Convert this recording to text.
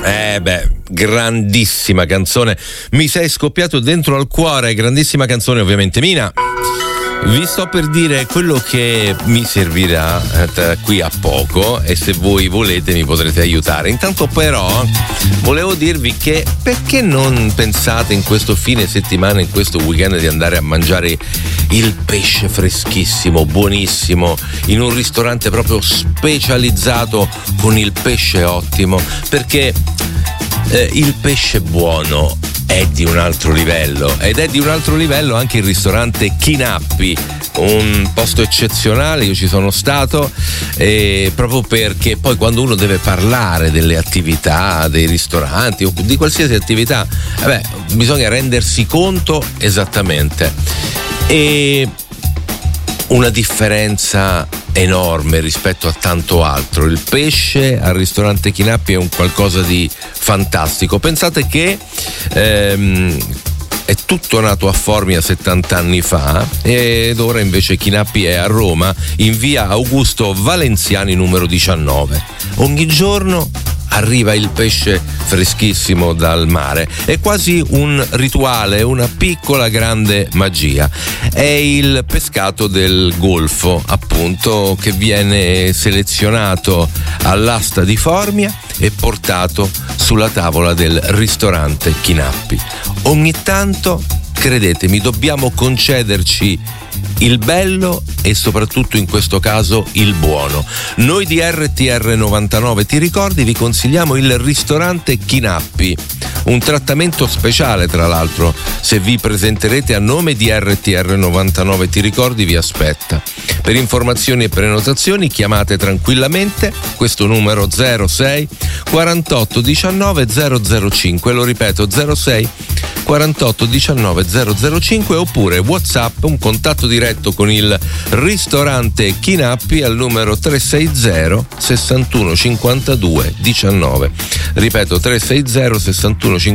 Grandissima canzone, mi sei scoppiato dentro al cuore, grandissima canzone ovviamente. Mina, vi sto per dire quello che mi servirà qui a poco e se voi volete mi potrete aiutare. Intanto però volevo dirvi che perché non pensate in questo fine settimana, in questo weekend, di andare a mangiare il pesce freschissimo, buonissimo, in un ristorante proprio specializzato con il pesce ottimo, perché il pesce buono è di un altro livello, ed è di un altro livello anche il ristorante Chinappi, un posto eccezionale. Io ci sono stato proprio perché poi quando uno deve parlare delle attività dei ristoranti o di qualsiasi attività, bisogna rendersi conto esattamente, e una differenza enorme rispetto a tanto altro. Il pesce al ristorante Chinappi è un qualcosa di fantastico. Pensate che è tutto nato a Formia 70 anni fa ed ora invece Chinappi è a Roma in via Augusto Valenziani numero 19. Ogni giorno arriva il pesce freschissimo dal mare, è quasi un rituale, una piccola grande magia. È il pescato del Golfo, appunto, che viene selezionato all'asta di Formia e portato sulla tavola del ristorante Chinappi. Ogni tanto, credetemi, dobbiamo concederci il bello e soprattutto in questo caso il buono. Noi di RTR 99, ti ricordi, vi consigliamo il ristorante Chinappi, un trattamento speciale tra l'altro se vi presenterete a nome di RTR 99, ti ricordi, vi aspetta. Per informazioni e prenotazioni chiamate tranquillamente questo numero 06 48 19 005, lo ripeto 06 48 19 005, oppure WhatsApp, un contatto diretto con il ristorante Chinappi al numero 360 61 52 19. Ripeto 360 61